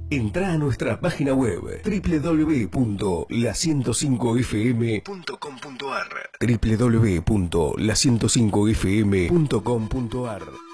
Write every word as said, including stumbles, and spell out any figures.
Entrá a nuestra página web doble u doble u doble u punto la ciento cinco f m punto com punto a r doble u doble u doble u punto la ciento cinco f m punto com punto a r